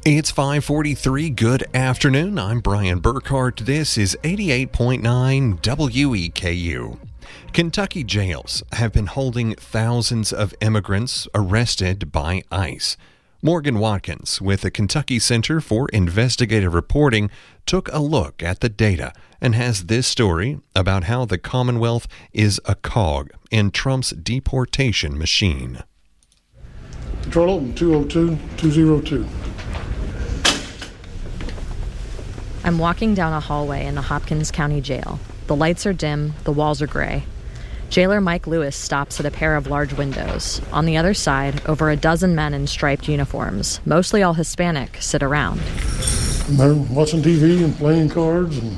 It's 5:43. Good afternoon. I'm Brian Burkhart. This is 88.9 WEKU. Kentucky jails have been holding thousands of immigrants arrested by ICE. Morgan Watkins with the Kentucky Center for Investigative Reporting took a look at the data and has this story about how the Commonwealth is a cog in Trump's deportation machine. Control open 202-202. I'm walking down a hallway in the Hopkins County Jail. The lights are dim, the walls are gray. Jailer Mike Lewis stops at a pair of large windows. On the other side, over a dozen men in striped uniforms, mostly all Hispanic, sit around. And they're watching TV and playing cards and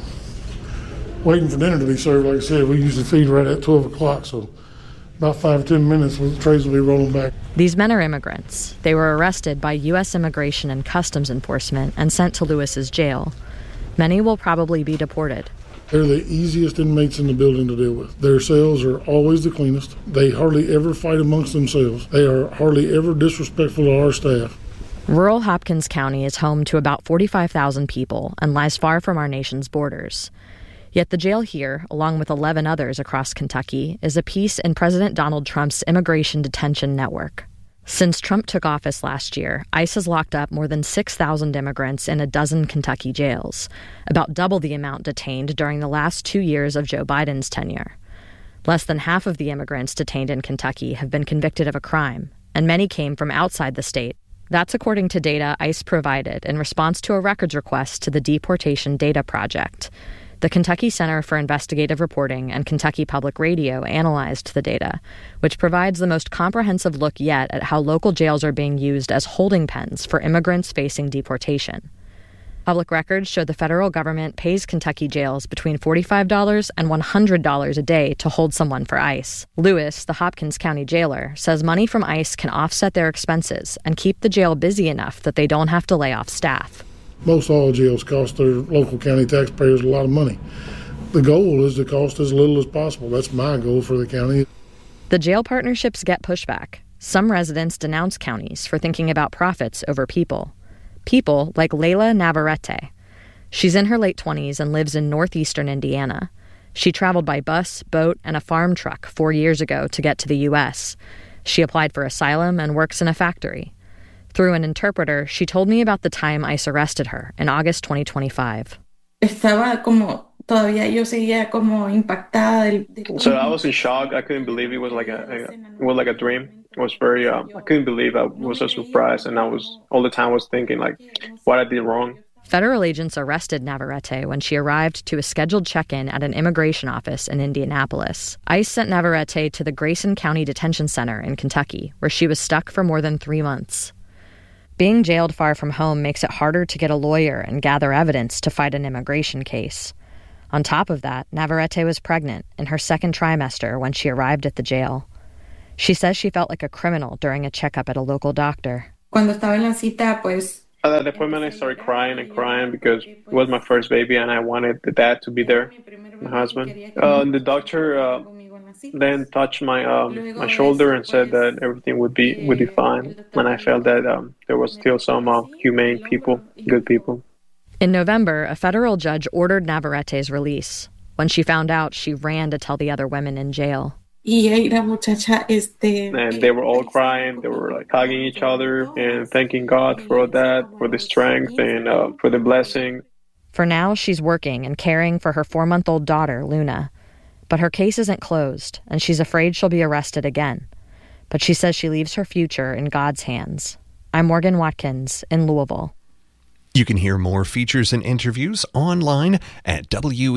waiting for dinner to be served. Like I said, we usually feed right at 12 o'clock, so about 5 or 10 minutes, the trays will be rolling back. These men are immigrants. They were arrested by U.S. Immigration and Customs Enforcement and sent to Lewis's jail. Many will probably be deported. They're the easiest inmates in the building to deal with. Their cells are always the cleanest. They hardly ever fight amongst themselves. They are hardly ever disrespectful to our staff. Rural Hopkins County is home to about 45,000 people and lies far from our nation's borders. Yet the jail here, along with 11 others across Kentucky, is a piece in President Donald Trump's immigration detention network. Since Trump took office last year, ICE has locked up more than 6,000 immigrants in a dozen Kentucky jails, about double the amount detained during the last 2 years of Joe Biden's tenure. Less than half of the immigrants detained in Kentucky have been convicted of a crime, and many came from outside the state. That's according to data ICE provided in response to a records request to the Deportation Data Project. The Kentucky Center for Investigative Reporting and Kentucky Public Radio analyzed the data, which provides the most comprehensive look yet at how local jails are being used as holding pens for immigrants facing deportation. Public records show the federal government pays Kentucky jails between $45 and $100 a day to hold someone for ICE. Lewis, the Hopkins County jailer, says money from ICE can offset their expenses and keep the jail busy enough that they don't have to lay off staff. Most all jails cost their local county taxpayers a lot of money. The goal is to cost as little as possible. That's my goal for the county. The jail partnerships get pushback. Some residents denounce counties for thinking about profits over people. People like Layla Navarrete. She's in her late 20s and lives in northeastern Indiana. She traveled by bus, boat, and a farm truck 4 years ago to get to the U.S. She applied for asylum and works in a factory. Through an interpreter, she told me about the time ICE arrested her in August 2025. So I was in shock. I couldn't believe it was like a dream. It was very, I couldn't believe I was so surprised. And I was, all the time was thinking like, what I did wrong. Federal agents arrested Navarrete when she arrived to a scheduled check-in at an immigration office in Indianapolis. ICE sent Navarrete to the Grayson County Detention Center in Kentucky, where she was stuck for more than 3 months. Being jailed far from home makes it harder to get a lawyer and gather evidence to fight an immigration case. On top of that, Navarrete was pregnant in her second trimester when she arrived at the jail. She says she felt like a criminal during a checkup at a local doctor. Cuando estaba en la cita, pues At the appointment, I started crying and crying because it was my first baby and I wanted the dad to be there, my husband. The doctor then touched my shoulder and said that everything would be fine. And I felt that there was still some humane people, good people. In November, a federal judge ordered Navarrete's release. When she found out, she ran to tell the other women in jail. And they were all crying. They were like hugging each other and thanking God for that, for the strength and for the blessing. For now, she's working and caring for her 4-month-old daughter, Luna. But her case isn't closed, and she's afraid she'll be arrested again. But she says she leaves her future in God's hands. I'm Morgan Watkins in Louisville. You can hear more features and interviews online at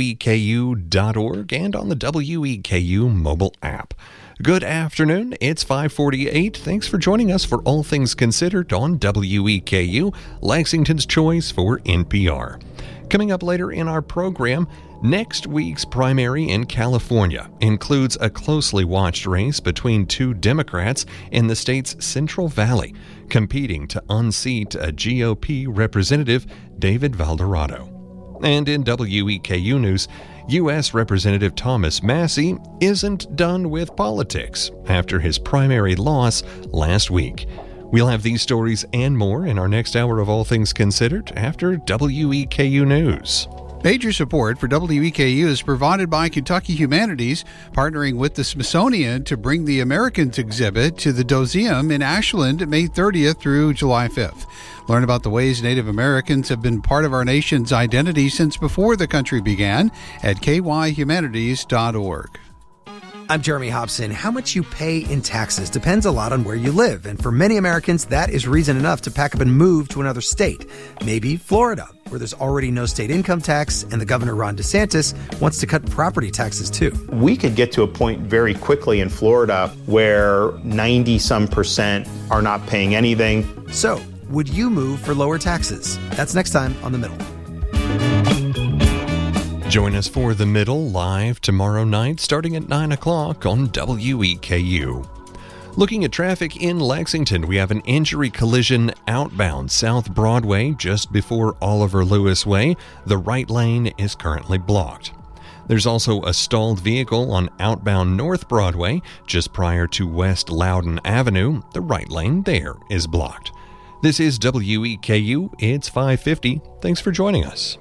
weku.org and on the WEKU mobile app. Good afternoon. It's 5:48. Thanks for joining us for All Things Considered on WEKU, Lexington's choice for NPR. Coming up later in our program, next week's primary in California includes a closely watched race between 2 Democrats in the state's Central Valley, competing to unseat a GOP representative, David Valderrado. And in WEKU news, U.S. Representative Thomas Massie isn't done with politics after his primary loss last week. We'll have these stories and more in our next hour of All Things Considered after WEKU News. Major support for WEKU is provided by Kentucky Humanities, partnering with the Smithsonian to bring the Americans exhibit to the Dozium in Ashland May 30th through July 5th. Learn about the ways Native Americans have been part of our nation's identity since before the country began at kyhumanities.org. I'm Jeremy Hobson. How much you pay in taxes depends a lot on where you live. And for many Americans, that is reason enough to pack up and move to another state. Maybe Florida, where there's already no state income tax, and the governor, Ron DeSantis, wants to cut property taxes too. We could get to a point very quickly in Florida where 90-some% are not paying anything. So, would you move for lower taxes? That's next time on The Middle. Join us for The Middle live tomorrow night starting at 9 o'clock on WEKU. Looking at traffic in Lexington, we have an injury collision outbound South Broadway just before Oliver Lewis Way. The right lane is currently blocked. There's also a stalled vehicle on outbound North Broadway just prior to West Loudon Avenue. The right lane there is blocked. This is WEKU. It's 5:50. Thanks for joining us.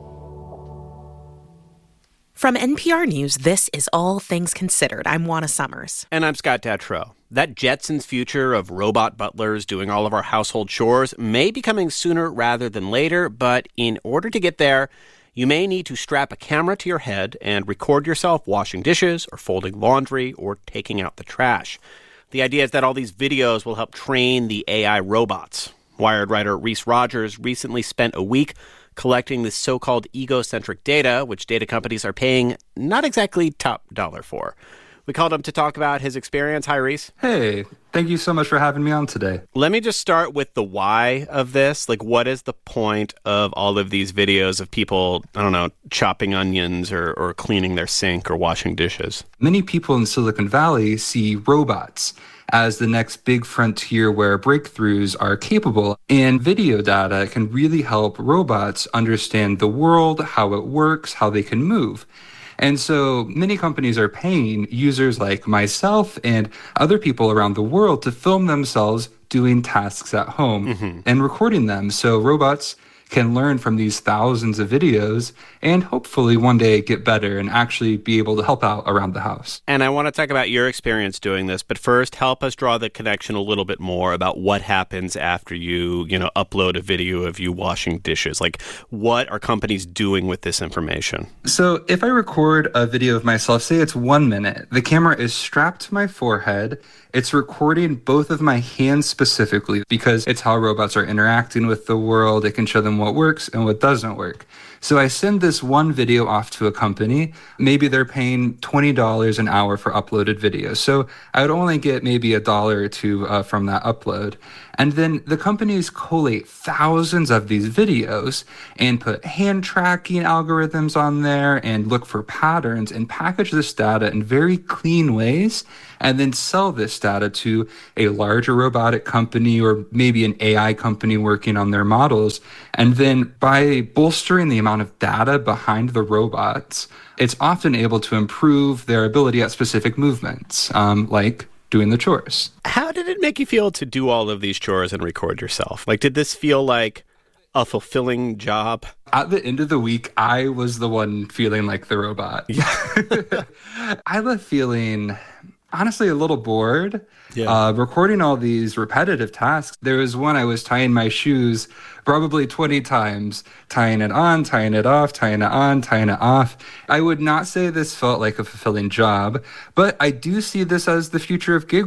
From NPR News, this is All Things Considered. I'm Juana Summers. And I'm Scott Detrow. That Jetsons future of robot butlers doing all of our household chores may be coming sooner rather than later, but in order to get there, you may need to strap a camera to your head and record yourself washing dishes or folding laundry or taking out the trash. The idea is that all these videos will help train the AI robots. Wired writer Reese Rogers recently spent a week collecting this so-called egocentric data, which data companies are paying not exactly top dollar for. We called him to talk about his experience. Hi, Reese. Hey, thank you so much for having me on today. Let me just start with the why of this. Like, what is the point of all of these videos of people, I don't know, chopping onions or cleaning their sink or washing dishes? Many people in Silicon Valley see robots as the next big frontier where breakthroughs are capable. And video data can really help robots understand the world, how it works, how they can move. And so many companies are paying users like myself and other people around the world to film themselves doing tasks at home and recording them. So robots can learn from these thousands of videos and hopefully one day get better and actually be able to help out around the house. And I want to talk about your experience doing this, but first help us draw the connection a little bit more about what happens after you upload a video of you washing dishes. Like, what are companies doing with this information? So if I record a video of myself, say it's 1 minute, the camera is strapped to my forehead. It's recording both of my hands specifically because it's how robots are interacting with the world. It can show them what works and what doesn't work. So I send this one video off to a company. Maybe they're paying $20 an hour for uploaded videos. So I would only get maybe $1 or $2 from that upload. And then the companies collate thousands of these videos and put hand tracking algorithms on there and look for patterns and package this data in very clean ways and then sell this data to a larger robotic company or maybe an AI company working on their models. And then by bolstering the amount of data behind the robots, it's often able to improve their ability at specific movements, like doing the chores. How did it make you feel to do all of these chores and record yourself? Like, did this feel like a fulfilling job? At the end of the week, I was the one feeling like the robot. Yeah. I left feeling, honestly, a little bored. Yeah. Recording all these repetitive tasks. There was one I was tying my shoes probably 20 times, tying it on, tying it off, tying it on, tying it off. I would not say this felt like a fulfilling job, but I do see this as the future of gig